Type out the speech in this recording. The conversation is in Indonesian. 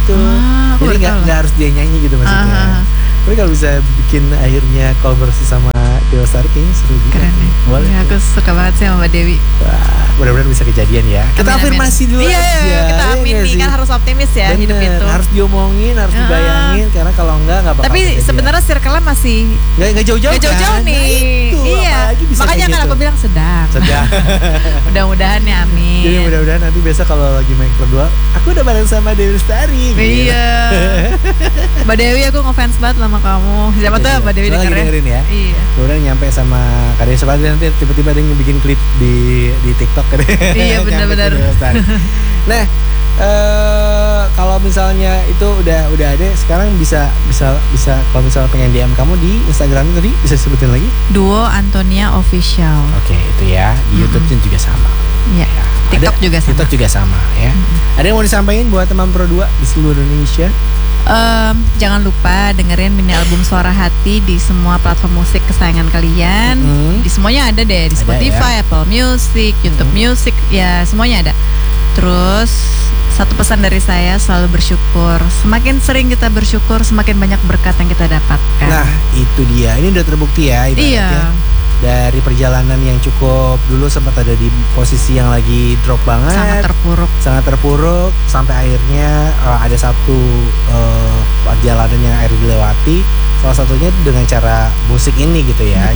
gitu. Jadi nggak harus dia nyanyi gitu maksudnya. Tapi kalau bisa bikin akhirnya kolaborasi sama Dewa Lestari kayaknya seru juga. Keren deh. Boleh. Ya, aku suka banget sih sama Mbak Dewi. Wah, mudah-mudahan bisa kejadian ya. Kita afirmasi dulu aja. Iya, kita amin nih, kan harus optimis ya. Bener, hidup itu. Harus diomongin, harus dibayangin, karena kalau enggak bakal. Tapi sebenarnya circle-nya masih nggak jauh-jauh. Nggak jauh-jauh kan? nih. Nah, iya. Makanya kan aku bilang sedang. Mudah-mudahan ya, amin. Jadi mudah-mudahan nanti besok kalau lagi main berdua, aku udah bareng sama Dewi Lestari. Iya. Mbak Dewi, aku ngefans banget sama kamu. Siapa tuh Mbak Dewi dengerin ya. Iya. Kemudian nyampe sama Kadek Sepati, nanti tiba-tiba ada yang bikin klip di TikTok kan. Iya, benar-benar. Nah, kalau misalnya itu udah ada, sekarang bisa kalau misalnya pengen DM kamu di Instagram tadi bisa sebutin lagi? Duo Antonia Official. Oke, itu ya. Di YouTube-nya juga sama. Iya. Ya. TikTok juga sama. TikTok juga sama ya. Ada yang mau disampaikan buat teman Pro 2 di seluruh Indonesia? Jangan lupa dengerin mini album Suara Hati di semua platform musik kesayangan kalian. Di semuanya ada deh, di Spotify, ya? Apple Music, YouTube Music, ya semuanya ada. Terus satu pesan dari saya, selalu bersyukur. Semakin sering kita bersyukur, semakin banyak berkat yang kita dapatkan. Nah, itu dia. Ini udah terbukti ya ibaratnya. Iya. Dari perjalanan yang cukup dulu sempat ada di posisi yang lagi drop banget, sangat terpuruk sampai akhirnya ada satu perjalanan yang akhirnya dilewati, salah satunya dengan cara musik ini gitu ya.